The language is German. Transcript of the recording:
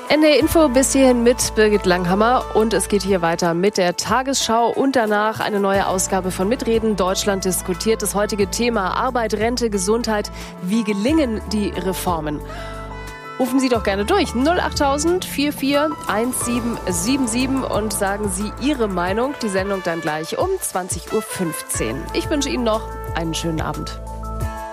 NDR Info bis hierhin mit Birgit Langhammer und es geht hier weiter mit der Tagesschau und danach eine neue Ausgabe von Mitreden. Deutschland diskutiert. Das heutige Thema Arbeit, Rente, Gesundheit. Wie gelingen die Reformen? Rufen Sie doch gerne durch 08000 44 1777 und sagen Sie Ihre Meinung. Die Sendung dann gleich um 20.15 Uhr. Ich wünsche Ihnen noch einen schönen Abend.